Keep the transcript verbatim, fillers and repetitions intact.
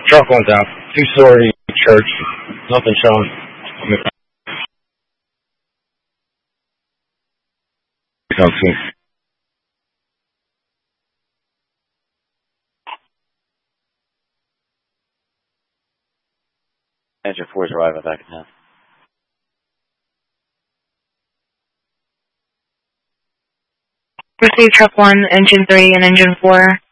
Truck went down. Two-story church. Nothing showing. Something. Engine four is arriving back in now. Receive truck one, engine three, and engine four.